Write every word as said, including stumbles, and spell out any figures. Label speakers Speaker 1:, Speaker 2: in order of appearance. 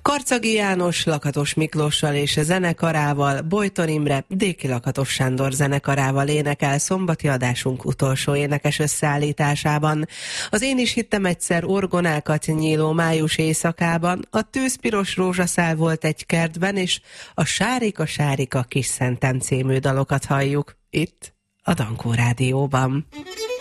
Speaker 1: Karcagi János Lakatos Miklóssal és zenekarával, Bojton Imre Déki Lakatos Sándor zenekarával énekel szombati adásunk utolsó énekes összeállításában. Az Én is hittem egyszer orgonákat nyíló május éjszakában a Tűzpiros rózsaszál volt egy kertben, és a Sárika Sárika Kis Szentem című dalokat halljuk itt a Dankó Rádióban.